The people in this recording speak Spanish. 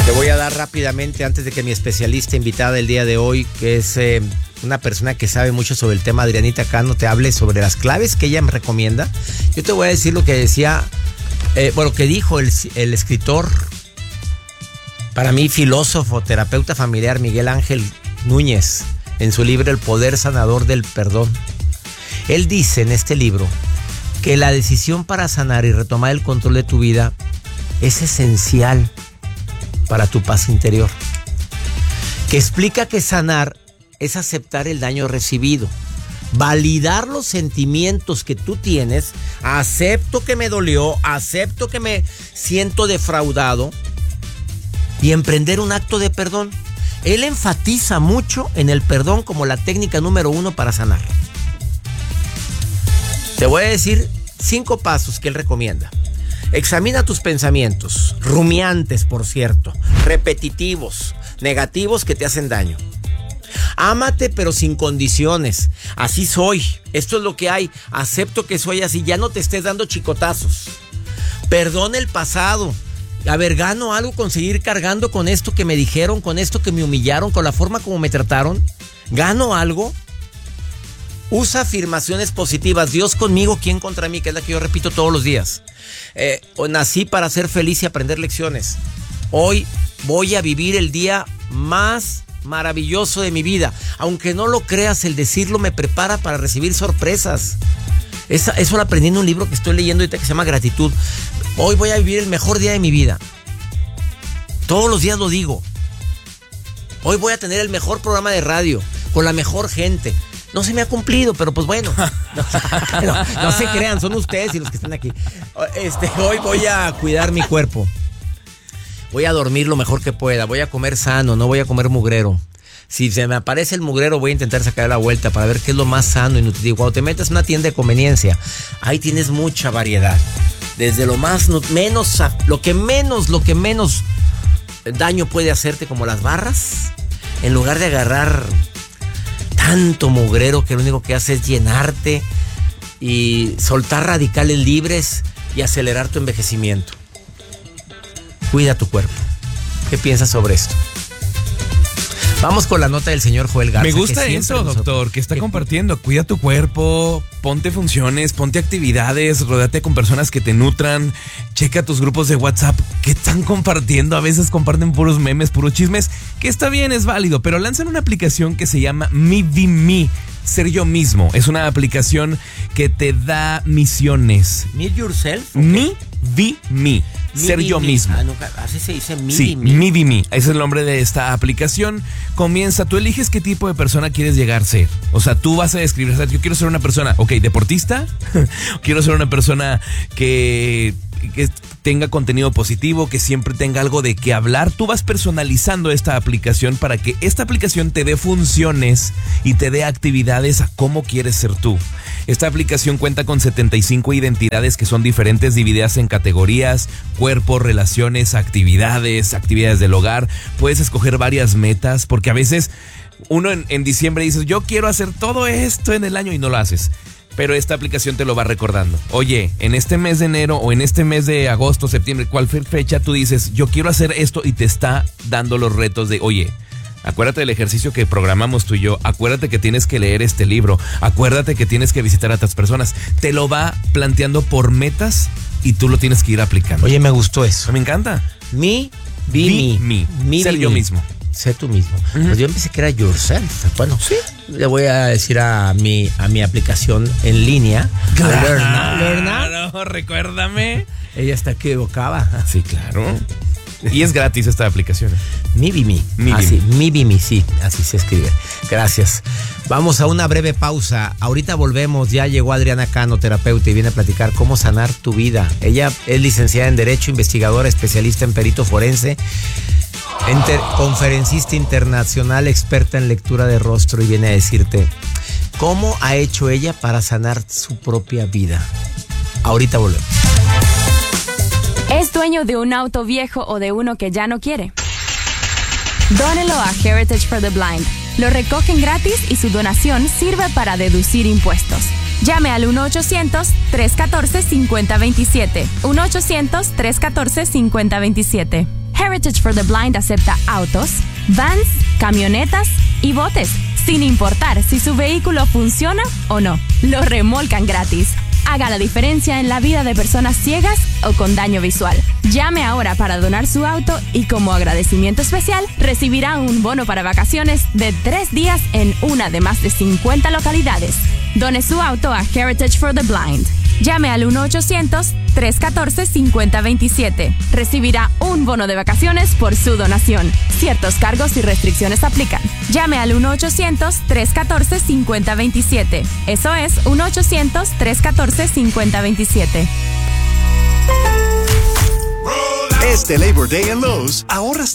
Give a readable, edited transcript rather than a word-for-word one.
Te voy a dar rápidamente, antes de que mi especialista invitada el día de hoy, que es una persona que sabe mucho sobre el tema, Adrianita Cano, te hable sobre las claves que ella me recomienda. Yo te voy a decir lo que decía, que dijo el escritor, para mí filósofo, terapeuta familiar, Miguel Ángel Núñez, en su libro El Poder Sanador del Perdón. Él dice en este libro que la decisión para sanar y retomar el control de tu vida es esencial para tu paz interior. Que explica que sanar es aceptar el daño recibido, validar los sentimientos que tú tienes. Acepto que me dolió, acepto que me siento defraudado y emprender un acto de perdón. Él enfatiza mucho en el perdón como la técnica número 1 para sanar. Te voy a decir 5 pasos que él recomienda. Examina tus pensamientos, rumiantes, por cierto, repetitivos, negativos que te hacen daño. Ámate, pero sin condiciones. Así soy. Esto es lo que hay. Acepto que soy así. Ya no te estés dando chicotazos. Perdona el pasado. A ver, ¿gano algo con seguir cargando con esto que me dijeron, con esto que me humillaron, con la forma como me trataron? ¿Gano algo? Usa afirmaciones positivas. Dios conmigo, ¿quién contra mí? Que es la que yo repito todos los días. Nací para ser feliz y aprender lecciones. Hoy voy a vivir el día más maravilloso de mi vida. Aunque no lo creas, el decirlo me prepara para recibir sorpresas. Eso lo aprendí en un libro que estoy leyendo ahorita que se llama Gratitud. Hoy voy a vivir el mejor día de mi vida. Todos los días lo digo. Hoy voy a tener el mejor programa de radio con la mejor gente. No se me ha cumplido, pero pues bueno. No se crean, son ustedes y los que están aquí. Hoy voy a cuidar mi cuerpo. Voy a dormir lo mejor que pueda. Voy a comer sano, no voy a comer mugrero. Si se me aparece el mugrero, voy a intentar sacar la vuelta para ver qué es lo más sano y nutritivo. Cuando te metas en una tienda de conveniencia, ahí tienes mucha variedad. Desde lo más menos, lo que menos daño puede hacerte, como las barras, en lugar de agarrar tanto mugrero que lo único que hace es llenarte y soltar radicales libres y acelerar tu envejecimiento. Cuida tu cuerpo. ¿Qué piensas sobre esto? Vamos con la nota del señor Joel Garza. Me gusta eso, doctor, que está compartiendo. Cuida tu cuerpo, ponte funciones, ponte actividades, rodéate con personas que te nutran. Checa tus grupos de WhatsApp que están compartiendo. A veces comparten puros memes, puros chismes, que está bien, es válido, pero lanzan una aplicación que se llama Me Be Me. Ser yo mismo. Es una aplicación que te da misiones. Meet yourself. Okay. Me Be Me. Ser yo mismo. Así se dice, Me Sí, Be Me. Me Be Me. Ese es el nombre de esta aplicación. Comienza, tú eliges qué tipo de persona quieres llegar a ser. O sea, tú vas a describir, o sea, yo quiero ser una persona, deportista. Quiero ser una persona que tenga contenido positivo, que siempre tenga algo de qué hablar. Tú vas personalizando esta aplicación para que esta aplicación te dé funciones y te dé actividades a cómo quieres ser tú. Esta aplicación cuenta con 75 identidades que son diferentes, divididas en categorías: cuerpo, relaciones, actividades del hogar. Puedes escoger varias metas, porque a veces uno en diciembre dices, yo quiero hacer todo esto en el año, y no lo haces. Pero esta aplicación te lo va recordando. Oye, en este mes de enero o en este mes de agosto, septiembre, cualquier fecha, tú dices, yo quiero hacer esto, y te está dando los retos de, oye, acuérdate del ejercicio que programamos tú y yo, acuérdate que tienes que leer este libro, acuérdate que tienes que visitar a otras personas. Te lo va planteando por metas y tú lo tienes que ir aplicando. Oye, me gustó eso. Me encanta. Me Be Me. Ser yo mismo. Sé tú mismo. Uh-huh. Pues yo pensé que era yourself. Bueno, sí. Le voy a decir a mi aplicación en línea. Claro, recuérdame. Ella está equivocada. Sí, claro. Y es gratis esta aplicación. Me Be Me. Me Be Me, sí, así se escribe. Gracias. Vamos a una breve pausa. Ahorita volvemos. Ya llegó Adriana Cano, terapeuta, y viene a platicar cómo sanar tu vida. Ella es licenciada en Derecho, investigadora, especialista en perito forense, conferencista internacional, experta en lectura de rostro, y viene a decirte cómo ha hecho ella para sanar su propia vida. Ahorita volvemos. ¿Es dueño de un auto viejo o de uno que ya no quiere? Dónelo a Heritage for the Blind. Lo recogen gratis y su donación sirve para deducir impuestos. Llame al 1-800-314-5027. 1-800-314-5027. Heritage for the Blind acepta autos, vans, camionetas y botes, sin importar si su vehículo funciona o no. Lo remolcan gratis. Haga la diferencia en la vida de personas ciegas o con daño visual. Llame ahora para donar su auto y como agradecimiento especial recibirá un bono para vacaciones de 3 días en una de más de 50 localidades. Done su auto a Heritage for the Blind. Llame al 1-800-314-5027. Recibirá un bono de vacaciones por su donación. Ciertos cargos y restricciones aplican. Llame al 1-800-314-5027. Eso es 1-800-314-5027. Este Labor Day en Lowe's, ahorras